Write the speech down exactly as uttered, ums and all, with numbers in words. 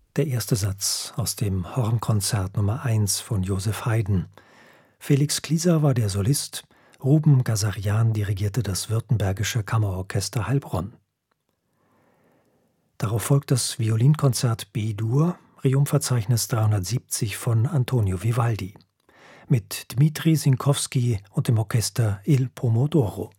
Der erste Satz aus dem Hornkonzert Nummer eins von Joseph Haydn. Felix Klieser war der Solist, Ruben Gazarian dirigierte das Württembergische Kammerorchester Heilbronn. Darauf folgt das Violinkonzert B-Dur, Rerum-Verzeichnis dreihundertsiebzig von Antonio Vivaldi, mit Dmitri Sinkowski und dem Orchester Il Pomodoro.